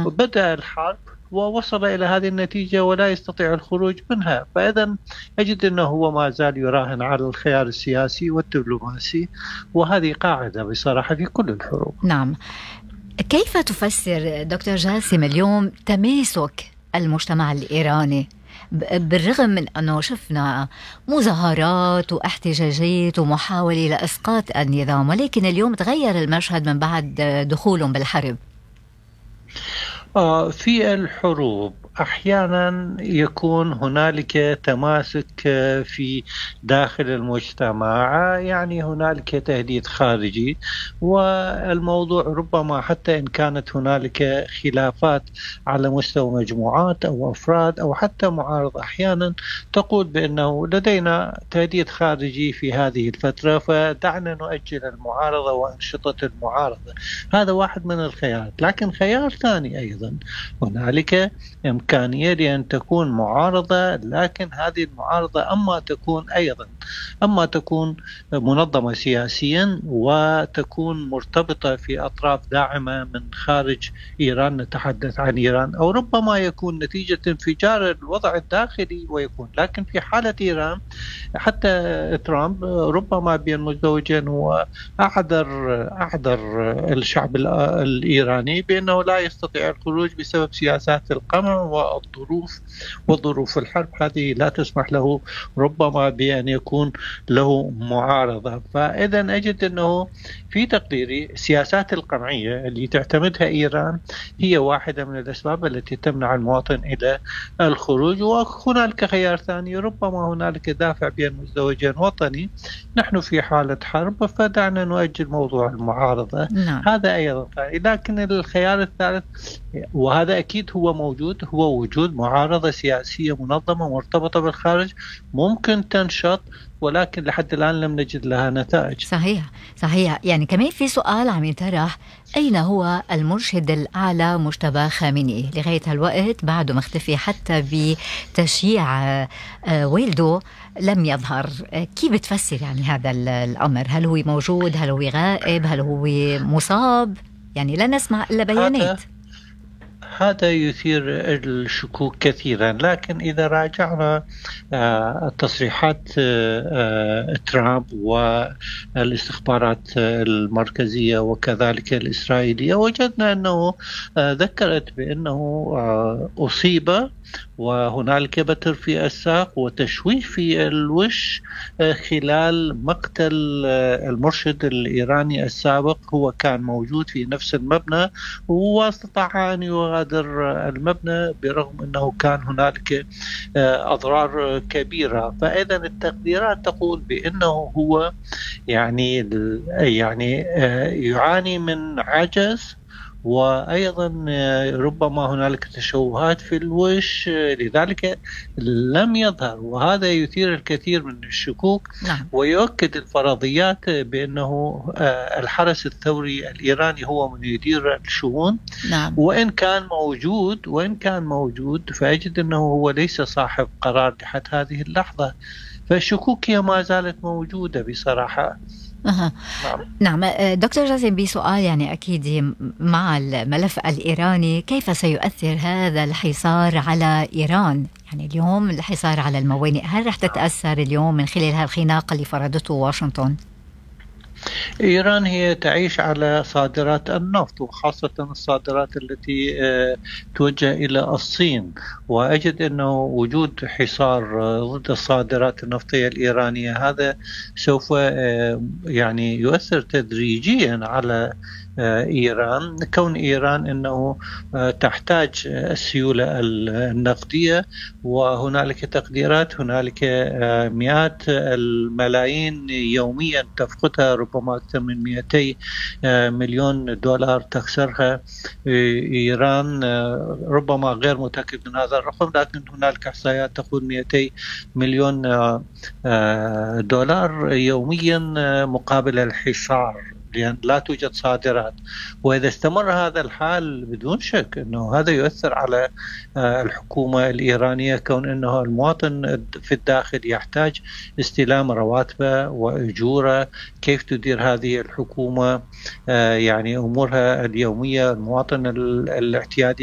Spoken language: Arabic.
وبدأ الحرب ووصل إلى هذه النتيجة ولا يستطيع الخروج منها. فإذا أجد أنه هو ما زال يراهن على الخيار السياسي والدبلوماسي، وهذه قاعدة بصراحة في كل الحروب. نعم. كيف تفسر دكتور جاسم اليوم تماسك المجتمع الإيراني بالرغم من أنه شفنا مظاهرات واحتجاجات ومحاولة لإسقاط النظام، ولكن اليوم تغير المشهد من بعد دخولهم بالحرب؟ في الحروب أحيانا يكون هنالك تماسك في داخل المجتمع، يعني هنالك تهديد خارجي، والموضوع ربما حتى إن كانت هنالك خلافات على مستوى مجموعات أو أفراد أو حتى معارضة، أحيانا تقول بأنه لدينا تهديد خارجي في هذه الفترة فدعنا نؤجل المعارضة وأنشطة المعارضة. هذا واحد من الخيارات. لكن خيار ثاني أيضا، هنالك إمكانية لأن تكون معارضة، لكن هذه المعارضة أما تكون منظمة سياسيا وتكون مرتبطة في أطراف داعمة من خارج إيران، نتحدث عن إيران، أو ربما يكون نتيجة انفجار الوضع الداخلي ويكون. لكن في حالة إيران حتى ترامب ربما بين مزدوجا وأعذر الشعب الإيراني بأنه لا يستطيع الخروج بسبب سياسات القمع وظروف الحرب، هذه لا تسمح له ربما بأن يكون له معارضة. فإذا أجد أنه في تقديري السياسات القمعية اللي تعتمدها إيران هي واحدة من الأسباب التي تمنع المواطن إلى الخروج. وهنالك خيار ثاني، ربما هنالك دافع بين مزدوجين وطني، نحن في حالة حرب فدعنا نؤجل موضوع المعارضة. نعم. هذا أيضا. لكن الخيار الثالث، وهذا أكيد هو موجود، هو وجود معارضة سياسية منظمة مرتبطة بالخارج ممكن تنشط، ولكن لحد الآن لم نجد لها نتائج. صحيح. يعني كمان في سؤال عم ينطرح، أين هو المرشد الأعلى مجتبى خامنئي؟ لغاية هالوقت بعده مختفي، حتى بتشييع والده لم يظهر. كيف بتفسر يعني هذا الأمر؟ هل هو موجود؟ هل هو غائب؟ هل هو مصاب؟ يعني لا نسمع إلا بيانات. هذا يثير الشكوك كثيرا. لكن إذا راجعنا تصريحات ترامب والاستخبارات المركزية وكذلك الإسرائيلية، وجدنا أنه ذكرت بأنه أصيب وهنالك بتر في الساق وتشويه في الوش خلال مقتل المرشد الإيراني السابق. هو كان موجود في نفس المبنى واستطاع أن يغادر المبنى برغم أنه كان هنالك أضرار كبيرة. فإذا التقديرات تقول بأنه هو يعني يعاني من عجز، وأيضا ربما هنالك تشوهات في الوش، لذلك لم يظهر. وهذا يثير الكثير من الشكوك. نعم. ويؤكد الفرضيات بأنه الحرس الثوري الإيراني هو من يدير الشؤون. نعم. وإن كان موجود فأجد أنه هو ليس صاحب قرار لحد هذه اللحظة. فالشكوك هي ما زالت موجودة بصراحة. نعم. دكتور جاسم، بسؤال يعني أكيد مع الملف الإيراني، كيف سيؤثر هذا الحصار على إيران؟ يعني اليوم الحصار على الموانئ، هل رح تتأثر اليوم من خلال هالخناقة اللي فرضته واشنطن؟ إيران هي تعيش على صادرات النفط، وخاصة الصادرات التي توجه إلى الصين. وأجد أنه وجود حصار ضد الصادرات النفطية الإيرانية هذا سوف يعني يؤثر تدريجيا على إيران، كون إيران أنه تحتاج السيولة النقدية. وهنالك تقديرات، هنالك مئات الملايين يوميا تفقدها، ربما أكثر من 200 مليون دولار تخسرها إيران. ربما غير متأكد من هذا الرقم، لكن هنالك إحصائيات تقول 200 مليون دولار يوميا مقابل الحصار، لأن لا توجد صادرات. وإذا استمر هذا الحال بدون شك أنه هذا يؤثر على الحكومة الإيرانية، كون أنه المواطن في الداخل يحتاج استلام رواتبه وأجوره. كيف تدير هذه الحكومة يعني أمورها اليومية؟ المواطن الاعتيادي